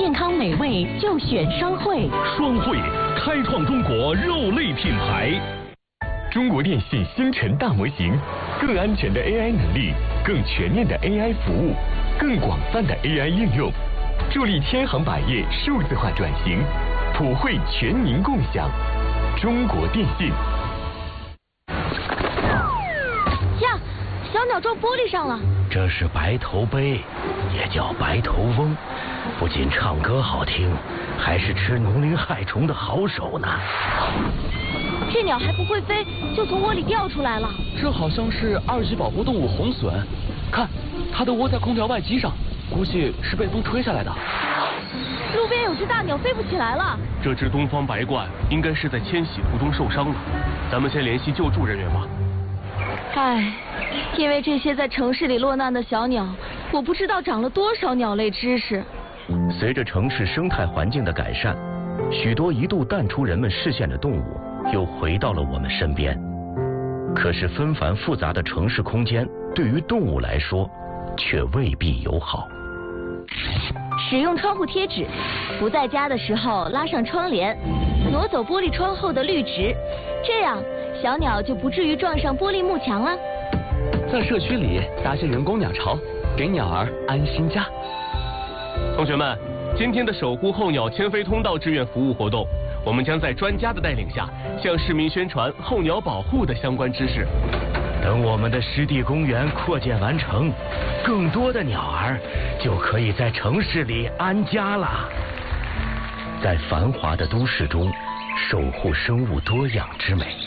健康美味就选双汇。 双汇开创中国肉类品牌。中国电信星辰大模型，更安全的 AI 能力，更全面的 AI 服务，更广泛的 AI 应用，助力千行百业数字化转型，普惠全民共享。中国电信。 呀，小鸟撞玻璃上了。 这是白头鹎，也叫白头翁，不仅唱歌好听，还是吃农林害虫的好手呢。 这鸟还不会飞，就从窝里掉出来了。 这好像是2级保护动物红隼，看，它的窝在空调外机上，估计是被风吹下来的。 路边有只大鸟飞不起来了。 这只东方白鹳应该是在迁徙途中受伤了，咱们先联系救助人员吧。 唉，因为这些在城市里落难的小鸟，我不知道长了多少鸟类知识。 随着城市生态环境的改善，许多一度淡出人们视线的动物又回到了我们身边。可是纷繁复杂的城市空间对于动物来说却未必友好。 使用窗户贴纸，不在家的时候拉上窗帘，挪走玻璃窗后的绿植，这样小鸟就不至于撞上玻璃幕墙了。 在社区里搭些人工鸟巢，给鸟儿安心家。 同学们，今天的守护候鸟迁飞通道志愿服务活动，我们将在专家的带领下，向市民宣传候鸟保护的相关知识。 等我们的湿地公园扩建完成，更多的鸟儿就可以在城市里安家了。在繁华的都市中，守护生物多样之美。